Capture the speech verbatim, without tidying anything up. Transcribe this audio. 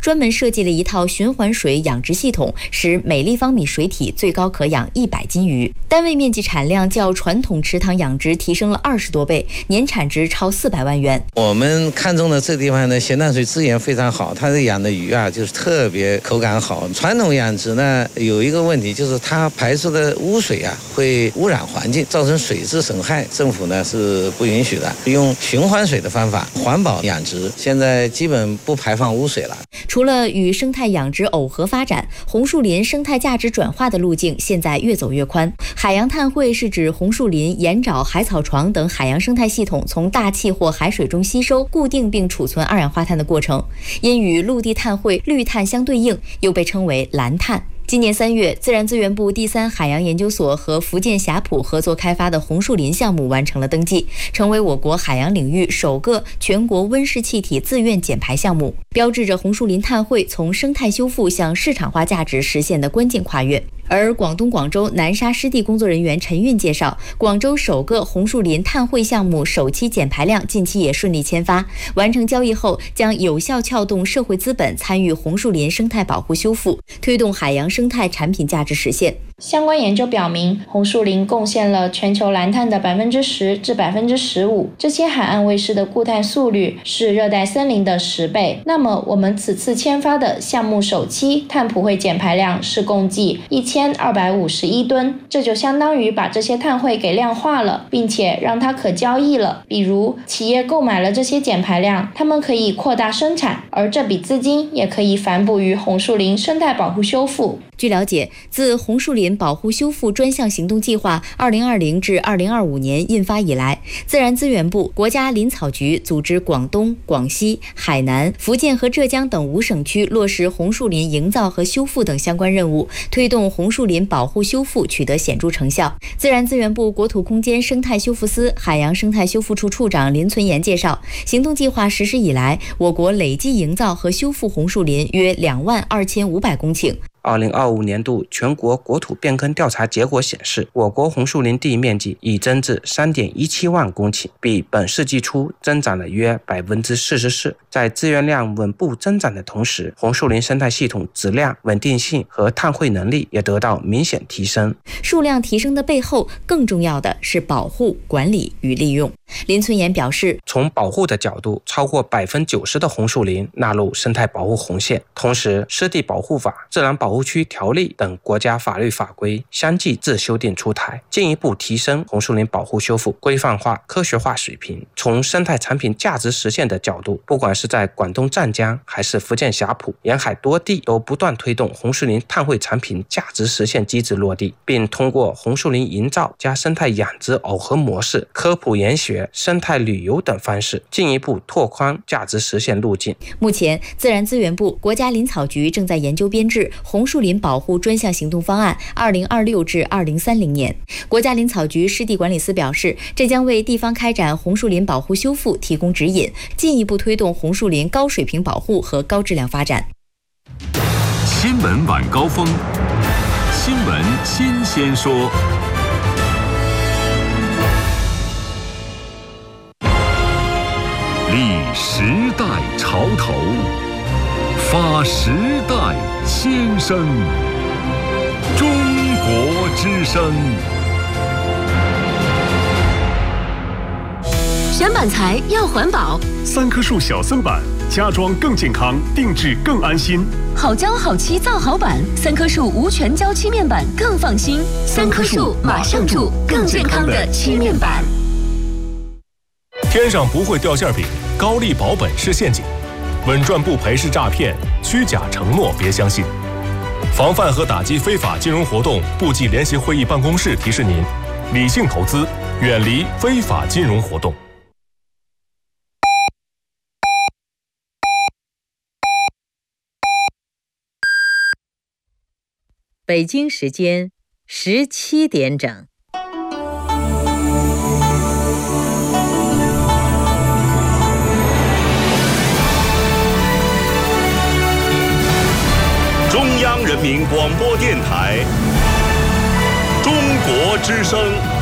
专门设计了一套循环水养殖系统，使每立方米水体最高可养一百斤鱼，单位面积产量较传统池塘养殖提升了二十多倍，年产值超四百万元。 我们看中的这地方呢，咸淡水资源非常好，它这养的鱼啊，就是特别口感好。传统养殖呢，有一个问题就是它排出的污水啊，会污染环境，造成水质损害，政府呢是不允许的。用循环水的方法，环保养殖，现在基本不排放污水了。 除了与生态养殖耦合发展，红树林生态价值转化的路径现在越走越宽。海洋碳汇是指红树林、盐沼、海草床等海洋生态系统从大气或海水中吸收、固定并储存二氧化碳的过程，因与陆地碳汇、绿碳相对应，又被称为蓝碳。今年三月，自然资源部第三海洋研究所和福建霞浦合作开发的红树林项目完成了登记，成为我国海洋领域首个全国温室气体自愿减排项目，标志着红树林碳汇从生态修复向市场化价值实现的关键跨越。而广东广州南沙湿地工作人员陈运介绍，广州首个红树林碳汇项目首期减排量近期也顺利签发，完成交易后将有效撬动社会资本参与红树林生态保护修复，推动海洋生态产品价值实现。 相关研究表明，红树林贡献了全球蓝碳的百分之十至百分之十五，这些海岸卫士的固碳速率是热带森林的十倍。那么，我们此次签发的项目首期碳普惠减排量是共计一千二百五十一吨，这就相当于把这些碳汇给量化了，并且让它可交易了。比如，企业购买了这些减排量，他们可以扩大生产，而这笔资金也可以反哺于红树林生态保护修复。 据了解，自红树林保护修复专项行动计划二零二零至二零二五年印发以来，自然资源部、国家林草局组织广东、广西、海南、福建和浙江等五省区落实红树林营造和修复等相关任务，推动红树林保护修复取得显著成效。自然资源部国土空间生态修复司海洋生态修复处处长林存言介绍，行动计划实施以来，我国累计营造和修复红树林约两万二千五百公顷。 二零二五年度全国国土变更调查结果显示，我国红树林地面积已增至 三点一七万公顷，比本世纪初增长了约 百分之四十四。 在资源量稳步增长的同时，红树林生态系统质量、稳定性和碳汇能力也得到明显提升。 数量提升的背后，更重要的是保护、管理与利用。林存言表示， 从保护的角度，超过 百分之九十 的红树林纳入生态保护红线，同时湿地保护法、自然保护区条例等国家法律法规相继自修订出台，进一步提升红树林保护修复规范化、科学化水平。从生态产品价值实现的角度，不管是在广东湛江还是福建霞浦，沿海多地都不断推动红树林碳汇产品价值实现机制落地，并通过红树林营造加生态养殖耦合模式、科普研学、生态旅游等方式，进一步拓宽价值实现路径。 目前，自然资源部、国家林草局正在研究编制红树林保护专项行动方案二零二六至二零三零年。国家林草局湿地管理司表示，这将为地方开展红树林保护修复提供指引，进一步推动红树林高水平保护和高质量发展。 新闻晚高峰，新闻新鲜说。立时代潮头，发时代先声。中国之声。 选板材要环保， 三棵树小森板，家装更健康，定制更安心。 好胶好漆造好板，三棵树无全胶漆面板更放心。三棵树马上住，更健康的漆面板。 天上不会掉馅饼，高利保本是陷阱，稳赚不赔是诈骗，虚假承诺别相信。防范和打击非法金融活动部际联席会议办公室提示您：理性投资，远离非法金融活动。 北京时间十七点整。 中央人民广播电台，中国之声。